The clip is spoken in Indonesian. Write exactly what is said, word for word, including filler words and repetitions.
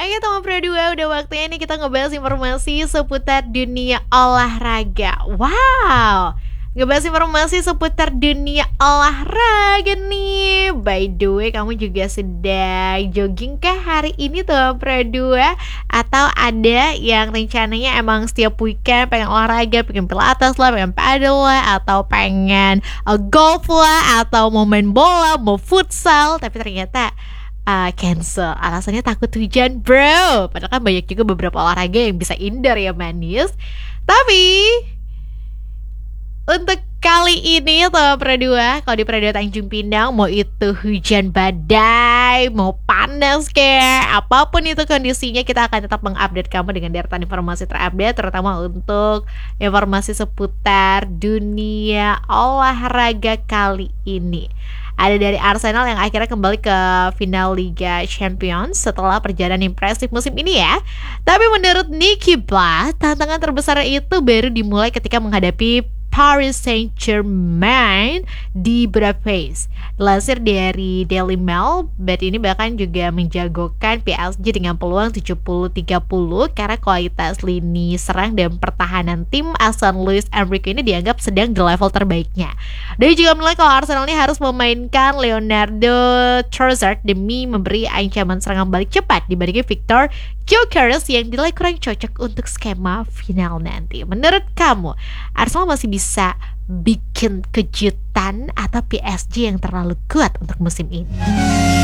Ayo teman Pro dua, udah waktunya nih kita ngebahas informasi seputar dunia olahraga. Wow, ngebahas informasi seputar dunia olahraga nih. By the way, kamu juga sedang jogging kah hari ini teman Pro dua? Atau ada yang rencananya emang setiap weekend pengen olahraga, pengen pilates lah, pengen paddle lah, atau pengen uh, golf lah, atau mau main bola, mau futsal, tapi ternyata Uh, cancel, alasannya takut hujan bro. Padahal kan banyak juga beberapa olahraga yang bisa indoor ya manis. Tapi untuk kali ini teman Pro dua, kalau di Pro dua Tanjung Pinang, mau itu hujan badai, mau panas kayak apapun itu kondisinya, kita akan tetap mengupdate kamu dengan deretan informasi terupdate, terutama untuk informasi seputar dunia olahraga kali ini. Ada dari Arsenal yang akhirnya kembali ke final Liga Champions setelah perjalanan impresif musim ini ya. Tapi menurut Nicky Butt, tantangan terbesar itu baru dimulai ketika menghadapi Paris Saint-Germain di Budapest. Dilansir dari Daily Mail, Butt ini bahkan juga menjagokan P S G dengan peluang tujuh puluh tiga puluh karena kualitas lini serang dan pertahanan tim asuhan Luis Enrique ini dianggap sedang di level terbaiknya. Dia juga menilai kalau Arsenal ini harus memainkan Leonardo Trossard demi memberi ancaman serangan balik cepat dibandingkan Victor Gyökeres yang dinilai kurang cocok untuk skema final nanti. Menurut kamu, Arsenal masih bisa bikin kejutan atau P S G yang terlalu kuat untuk musim ini?